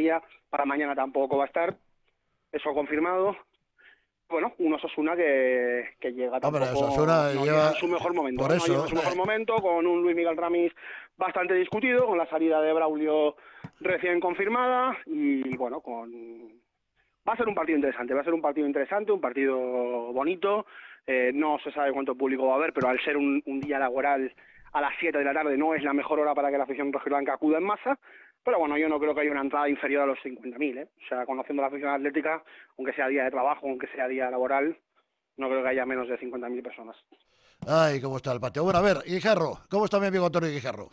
estaría, para mañana tampoco va a estar, eso confirmado. Bueno, un Osasuna que llega Hombre, tampoco, Osasuna no lleva llega en su mejor momento, por no llega eso, en su mejor momento, con un Luis Miguel Ramis bastante discutido, con la salida de Braulio recién confirmada, y bueno, va a ser un partido interesante, un partido bonito. No se sabe cuánto público va a haber, pero al ser un día laboral a las 7 de la tarde no es la mejor hora para que la afición rojiblanca acuda en masa. Pero bueno, yo no creo que haya una entrada inferior a los 50.000, ¿eh? O sea, conociendo la afición atlética, aunque sea día de trabajo, aunque sea día laboral, no creo que haya menos de 50.000 personas. ay, cómo está el patio. Bueno, a ver, Guijarro, ¿cómo está mi amigo Antonio Guijarro?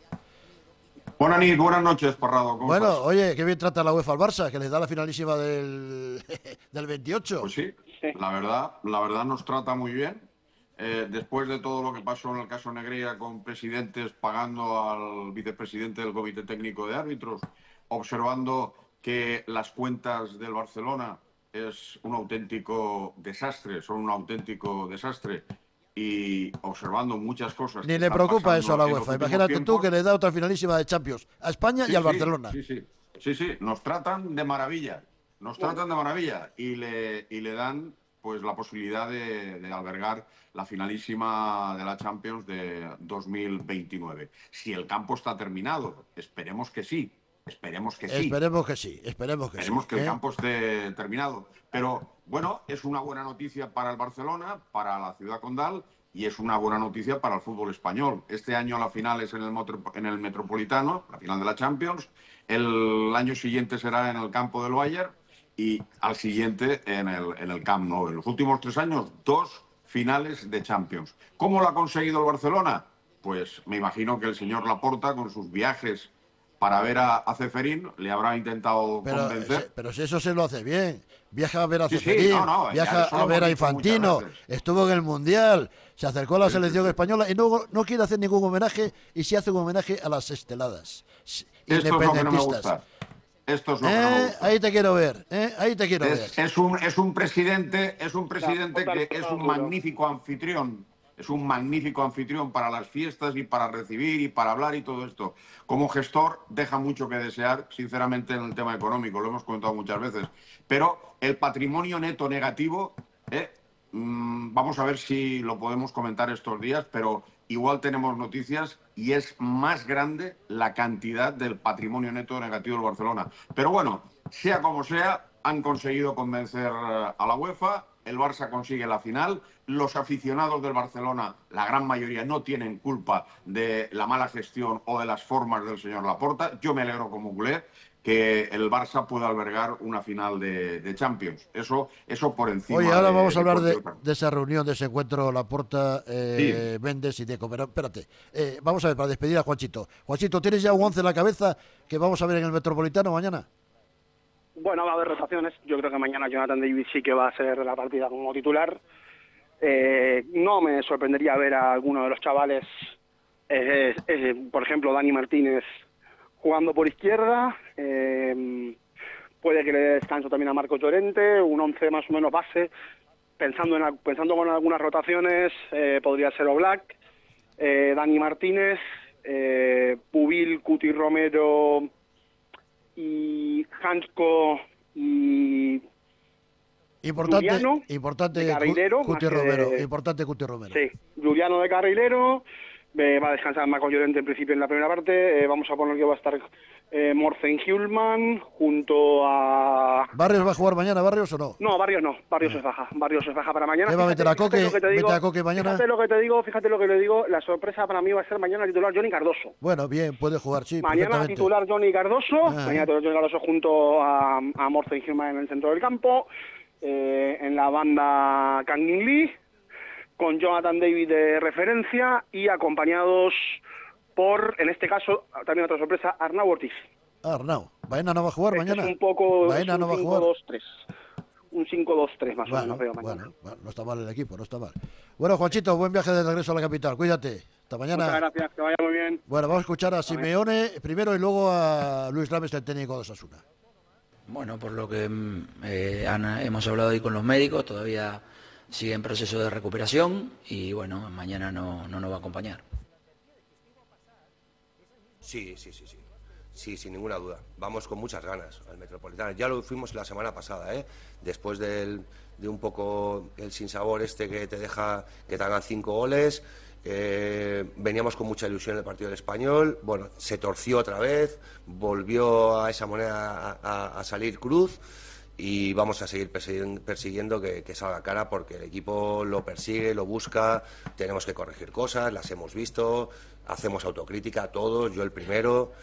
Buenas noches, Parrado, ¿cómo Bueno, estás? oye, qué bien trata la UEFA al Barça, que les da la finalísima del, del 28. Pues sí, Sí. la verdad nos trata muy bien. Después de todo lo que pasó en el caso Negreira con presidentes pagando al vicepresidente del Comité Técnico de Árbitros, observando que las cuentas del Barcelona es un auténtico desastre, son un auténtico desastre, y observando muchas cosas Ni que le están preocupa eso a pasando la en los UEFA. últimos Imagínate tú tiempos. que le da otra finalísima de Champions a España y Sí, al sí, Barcelona. sí, sí, sí, sí, nos tratan de maravilla, nos Bueno, tratan de maravilla y le dan pues la posibilidad de albergar la finalísima de la Champions de 2029. Si el campo está terminado, esperemos que sí, esperemos que sí, Esperemos que sí, esperemos que sí. esperemos que el campo esté terminado. Pero bueno, es una buena noticia para el Barcelona, para la ciudad condal, y es una buena noticia para el fútbol español. Este año la final es en el Metropolitano, la final de la Champions. El año siguiente será en el campo del Bayern y al siguiente en el Camp Nou. En los últimos 3 años, 2 finales de Champions. ¿Cómo lo ha conseguido el Barcelona? Pues me imagino que el señor Laporta, con sus viajes para ver a Ceferín, le habrá intentado convencer. Pero si eso se lo hace bien. Viaja a ver a Sí, sí, no, Ceferín, no, ya viaja eso lo a hemos ver a dicho muchas Infantino, veces. estuvo en el Mundial, se acercó a la Sí, sí, selección sí. española y no quiere hacer ningún homenaje y sí hace un homenaje a las esteladas Esto es lo que no me independentistas. gusta. Esto es lo que no me gusta. Ahí te quiero ver, ahí te quiero ver. Es un presidente, la que es un duro. magnífico anfitrión. Es un magnífico anfitrión para las fiestas y para recibir y para hablar y todo esto. Como gestor deja mucho que desear, sinceramente, en el tema económico, lo hemos comentado muchas veces. Pero el patrimonio neto negativo, vamos a ver si lo podemos comentar estos días, pero igual tenemos noticias y es más grande la cantidad del patrimonio neto negativo del Barcelona. Pero bueno, sea como sea, han conseguido convencer a la UEFA, el Barça consigue la final, los aficionados del Barcelona, la gran mayoría, no tienen culpa de la mala gestión o de las formas del señor Laporta. Yo me alegro como culé que el Barça pueda albergar una final de Champions. Eso por Oye, encima ahora vamos a de hablar cualquier otra. de esa reunión, de ese encuentro Laporta, Sí, Méndez y Deco. Pero espérate, vamos a ver, para despedir a Juanchito. Juanchito, ¿tienes ya un 11 en la cabeza que vamos a ver en el Metropolitano mañana? Bueno, va a haber rotaciones. Yo creo que mañana Jonathan David sí que va a ser la partida como titular. No me sorprendería ver a alguno de los chavales, por ejemplo, Dani Martínez jugando por izquierda. Puede que le dé descanso también a Marco Llorente, un 11 más o menos base. Pensando con algunas rotaciones, podría ser Oblak, Dani Martínez, Pubil, Cuti Romero y Hansko y Juliano Importante de carrilero, Cuti más que Romero, de, importante Cuti Romero. sí, Juliano de carrilero. Va a descansar Marco Llorente en principio en la primera parte. Vamos a poner que va a estar Morten Hjulman junto a... ¿Barrios va a jugar mañana, Barrios o no? No, Barrios no, Barrios es baja. Barrios es baja para mañana. ¿Qué va a meter a Coque? Fíjate lo que te digo, ¿Mete a Coque mañana? fíjate lo que le digo. La sorpresa para mí va a ser mañana titular Johnny Cardoso. Bueno, bien, puede jugar, sí, Mañana perfectamente. titular Johnny Cardoso. Mañana titular Johnny Cardoso junto a Morten Hjulman en el centro del campo. En la banda Kangin Lee, con Jonathan David de referencia y acompañados por, en este caso, también otra sorpresa, Arnau Ortiz. Arnau, ¿Baena no va a jugar mañana? Es un poco ¿Baena no va a jugar? 5-2-3. Un 5-2-3 más o menos veo mañana. Bueno, no está mal el equipo, no está mal. Bueno, Juanchito, buen viaje de regreso a la capital, cuídate. Hasta mañana. Muchas gracias, que vaya muy bien. Bueno, vamos a escuchar a Simeone primero y luego a Luis Rames, el técnico de Osasuna. Bueno, por lo que hemos hablado ahí con los médicos, todavía sigue en proceso de recuperación y bueno, mañana no nos va a acompañar. Sí. Sí, sin ninguna duda. Vamos con muchas ganas al Metropolitano. Ya lo fuimos la semana pasada, ¿eh? Después de un poco el sinsabor este que te deja que te hagan 5 goles. Veníamos con mucha ilusión el partido del Español. Bueno, se torció otra vez, volvió a esa moneda a salir cruz. Y vamos a seguir persiguiendo que salga cara, porque el equipo lo persigue, lo busca. Tenemos que corregir cosas, las hemos visto, hacemos autocrítica todos, yo el primero.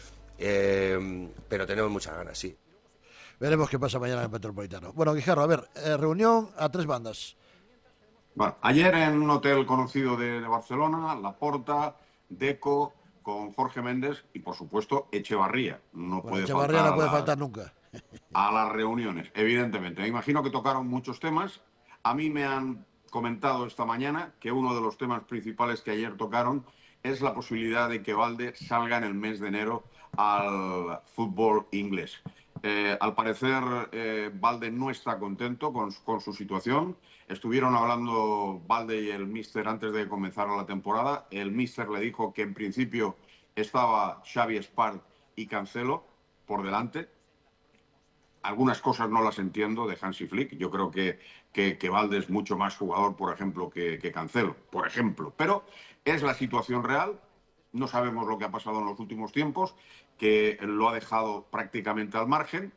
Pero tenemos muchas ganas, sí. Veremos qué pasa mañana en el Metropolitano. Bueno, Guijarro, a ver, reunión a 3 bandas. Bueno, ayer en un hotel conocido de Barcelona, Laporta, Deco, con Jorge Méndez y, por supuesto, Echevarría. Echevarría no puede faltar nunca. A las reuniones, evidentemente. Me imagino que tocaron muchos temas. A mí me han comentado esta mañana que uno de los temas principales que ayer tocaron es la posibilidad de que Valde salga en el mes de enero al fútbol inglés. Al parecer, Valde no está contento con su situación. Estuvieron hablando Valde y el míster antes de comenzar la temporada. El míster le dijo que en principio estaba Xavi Espart y Cancelo por delante. Algunas cosas no las entiendo de Hansi Flick. Yo creo que Valde es mucho más jugador, por ejemplo, que Cancelo, por ejemplo. Pero es la situación real. No sabemos lo que ha pasado en los últimos tiempos, que lo ha dejado prácticamente al margen.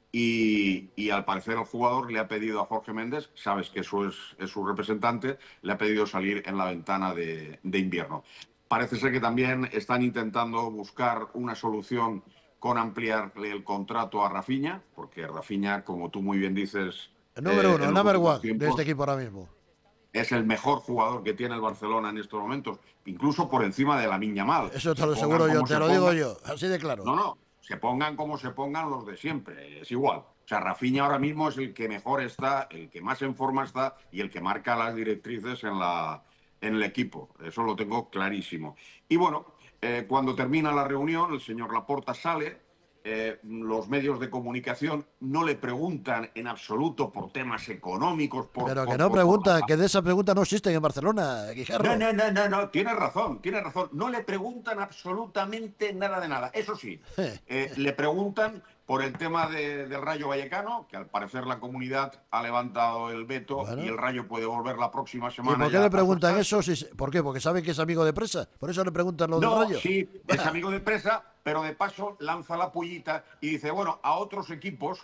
Y al parecer el jugador le ha pedido a Jorge Méndez, sabes que eso es su representante, le ha pedido salir en la ventana de invierno. Parece ser que también están intentando buscar una solución con ampliarle el contrato a Rafinha, porque Rafinha, como tú muy bien dices... El número uno, el number one de este equipo ahora mismo. Es el mejor jugador que tiene el Barcelona en estos momentos, incluso por encima de Lamine Yamal. Eso te lo aseguro yo, te lo digo yo, así de claro. No, se pongan como se pongan los de siempre, es igual. O sea, Rafinha ahora mismo es el que mejor está, el que más en forma está y el que marca las directrices en el equipo. Eso lo tengo clarísimo. Y bueno, cuando termina la reunión, el señor Laporta sale. Los medios de comunicación no le preguntan en absoluto por temas económicos. Pero que no preguntan, que de esa pregunta no existen en Barcelona, Guijarro. No, tienes razón. No le preguntan absolutamente nada de nada. Eso sí, le preguntan por el tema del Rayo Vallecano, que al parecer la comunidad ha levantado el veto, bueno, y el Rayo puede volver la próxima semana. ¿Y por qué le preguntan eso? ¿Por qué? ¿Porque saben que es amigo de Presa? ¿Por eso le preguntan lo del Rayo? Sí, es amigo de Presa, pero de paso lanza la pullita y dice, bueno, a otros equipos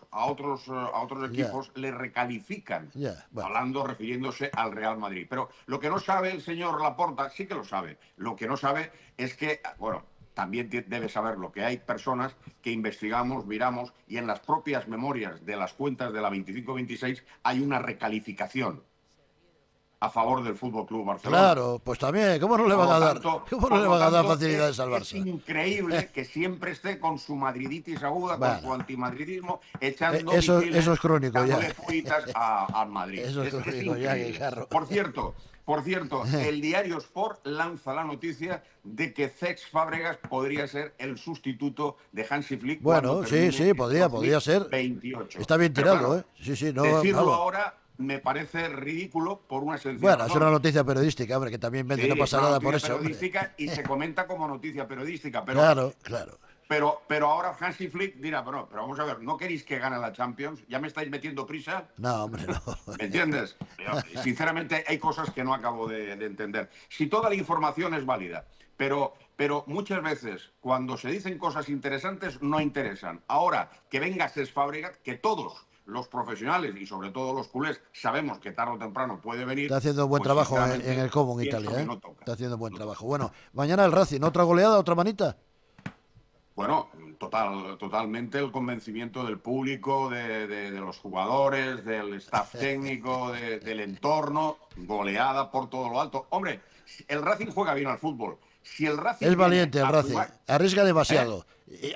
le recalifican, refiriéndose al Real Madrid. Pero lo que no sabe el señor Laporta, sí que lo sabe. Lo que no sabe es que, bueno, también debe saber lo que hay personas que investigamos, miramos, y en las propias memorias de las cuentas de la 25-26 hay una recalificación a favor del Fútbol Club Barcelona. Claro, pues también, ¿cómo no le van a dar facilidades al Barça? Es increíble que siempre esté con su madriditis aguda, con su antimadridismo, echando eso es crónico ya. al Madrid. Eso es crónico ya, Guijarro. Por cierto, el diario Sport lanza la noticia de que Cesc Fábregas podría ser el sustituto de Hansi Flick. Bueno, sí, podría ser. 28. Está bien tirado, claro, Sí, no. Decirlo ahora me parece ridículo por una sencilla razón. Es una noticia periodística, hombre, que también vende, no pasa nada por eso. Periodística y se comenta como noticia periodística, pero claro. Pero ahora Hansi Flick dirá, pero vamos a ver, ¿no queréis que gane la Champions? ¿Ya me estáis metiendo prisa? No, hombre, no. ¿Me entiendes? Sinceramente hay cosas que no acabo de entender. Si toda la información es válida, pero muchas veces cuando se dicen cosas interesantes no interesan. Ahora que venga Cesc Fábregas, que todos los profesionales y sobre todo los culés sabemos que tarde o temprano puede venir. Está haciendo buen trabajo en el Como en Italia, No está haciendo buen trabajo. Bueno, mañana el Racing, ¿otra goleada, otra manita? Bueno, totalmente el convencimiento del público, de los jugadores, del staff técnico, del entorno, goleada por todo lo alto. Hombre, el Racing juega bien al fútbol. Si el Racing es valiente el Racing, arriesga demasiado.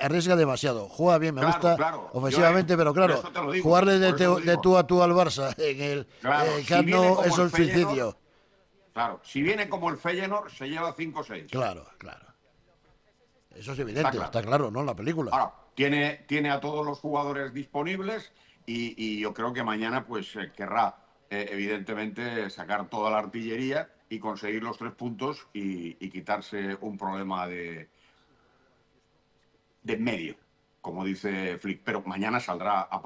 Juega bien, me gusta ofensivamente, pero claro, jugarle de tú a tú al Barça en el Camp Nou es un suicidio. Claro, si viene como el Feyenoord, se lleva 5-6. Claro. Eso es evidente, está claro, ¿no? En la película. Ahora, tiene a todos los jugadores disponibles y yo creo que mañana pues querrá, evidentemente, sacar toda la artillería y conseguir los 3 puntos y quitarse un problema de medio. como dice Flick, pero mañana saldrá a